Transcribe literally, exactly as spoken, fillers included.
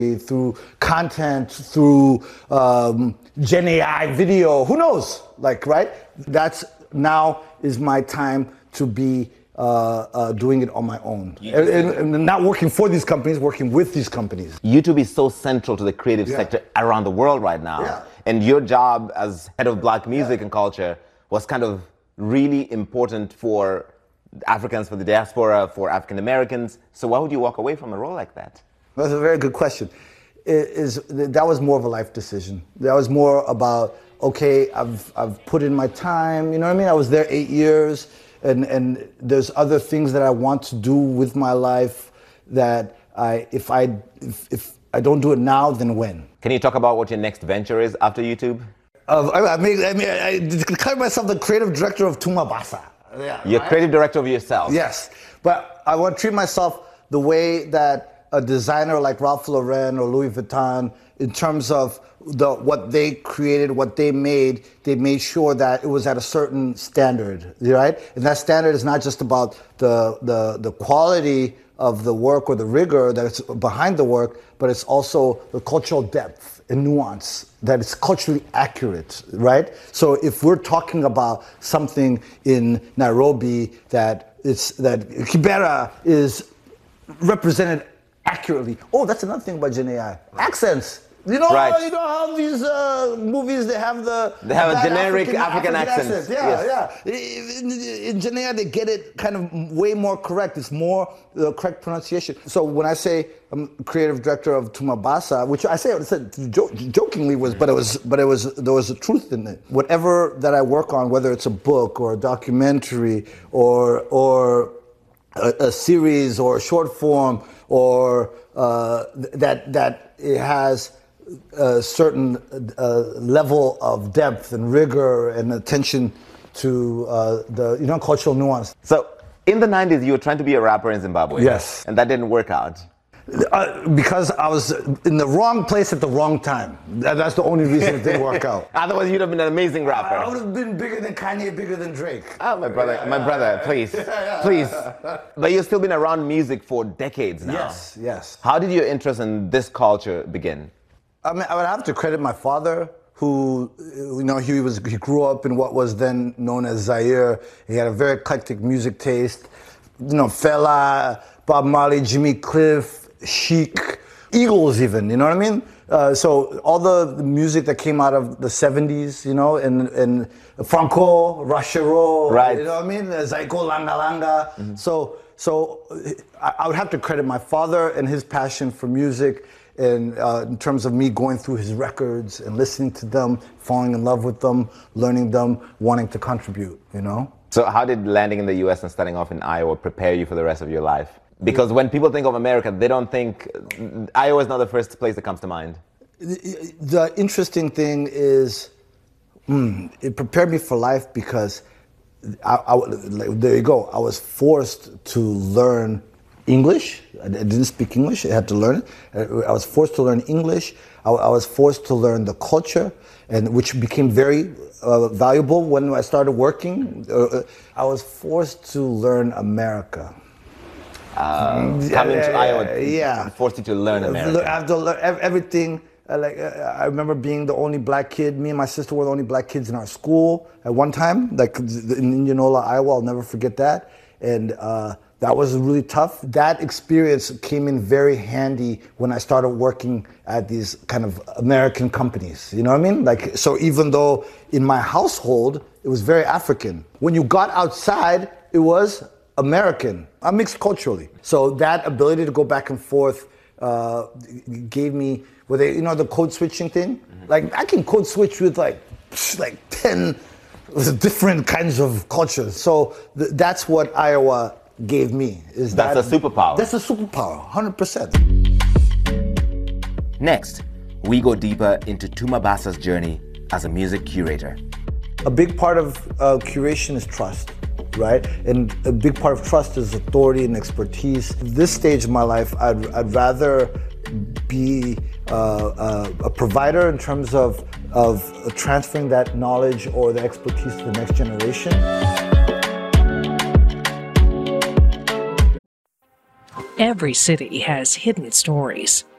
through content, through um, Gen A I video, who knows? Like, right? That's now is my time to be uh, uh, doing it on my own. And, and, and not working for these companies, working with these companies. YouTube is so central to the creative Yeah. sector around the world right now. Yeah. And your job as head of Black music Yeah. and culture was kind of really important for Africans, for the diaspora, for African Americans. So why would you walk away from a role like that? That's a very good question. It is that was more of a life decision. That was more about, okay, I've I've put in my time, you know what I mean? I was there eight years and, and there's other things that I want to do with my life that I if I if, if I don't do it now, then when? Can you talk about what your next venture is after YouTube? Uh, I, I mean, I mean, I declare myself the creative director of Tumabasa. Yeah, You're right? creative director of yourself. Yes, but I want to treat myself the way that a designer like Ralph Lauren or Louis Vuitton, in terms of the what they created, what they made, they made sure that it was at a certain standard, right? And that standard is not just about the the the quality of the work or the rigor that's behind the work, but it's also the cultural depth and nuance that is culturally accurate, right? So if we're talking about something in Nairobi that it's that Kibera is represented accurately. Oh, that's another thing about Gen A I. Accents. You know, Right. you know how these uh, movies they have the They have a bad generic African accent. Yeah, Yes. yeah. In, in Gen A I they get it kind of way more correct. It's more the correct pronunciation. So when I say I'm creative director of Tumabasa, which I say I said jo- jokingly was, but it was, but it was there was a truth in it. Whatever that I work on, whether it's a book or a documentary or or a, a series or a short form or uh, th- that that it has a certain uh, level of depth and rigor and attention to uh, the you know cultural nuance. So in the nineties, you were trying to be a rapper in Zimbabwe. Yes. And that didn't work out. Uh, because I was in the wrong place at the wrong time. That, that's the only reason it didn't work out. Otherwise, you'd have been an amazing rapper. I would have been bigger than Kanye, bigger than Drake. Oh, my brother, my brother, please, please. But you've still been around music for decades now. Yes, yes. How did your interest in this culture begin? I mean, I would have to credit my father, who, you know, he was he grew up in what was then known as Zaire. He had a very eclectic music taste. You know, Fela, Bob Marley, Jimmy Cliff, Chic, Eagles even, you know what I mean? Uh, so all the, the music that came out of the seventies, you know, and, and Franco, Rashero, right. you know what I mean? Zaiko Langa Langa. Mm-hmm. So, so I, I would have to credit my father and his passion for music and uh, in terms of me going through his records and listening to them, falling in love with them, learning them, wanting to contribute, you know? So how did landing in the U S and starting off in Iowa prepare you for the rest of your life? Because when people think of America, they don't think, Iowa is not the first place that comes to mind. The, the interesting thing is, mm, it prepared me for life because, I, I, like, there you go, I was forced to learn English. I didn't speak English, I had to learn it. I was forced to learn English. I, I was forced to learn the culture, and which became very uh, valuable when I started working. Uh, I was forced to learn America. Uh, coming to Iowa, yeah, forced you to learn America. I have to learn everything. Uh, like uh, I remember being the only black kid. Me and my sister were the only black kids in our school at one time, like in Indianola, Iowa. I'll never forget that. And uh, that was really tough. That experience came in very handy when I started working at these kind of American companies. You know what I mean? Like, so even though in my household it was very African, when you got outside, it was American. I'm mixed culturally. So that ability to go back and forth uh, gave me, well, they, you know, the code switching thing? Mm-hmm. Like, I can code switch with like, like ten different kinds of cultures. So th- that's what Iowa gave me. Is That's that, a superpower. That's a superpower, one hundred percent. Next, we go deeper into Tumabasa's journey as a music curator. A big part of uh, curation is trust, right? And a big part of trust is authority and expertise. This stage of my life, I'd, I'd rather be uh, uh, a provider in terms of, of transferring that knowledge or the expertise to the next generation. Every city has hidden stories.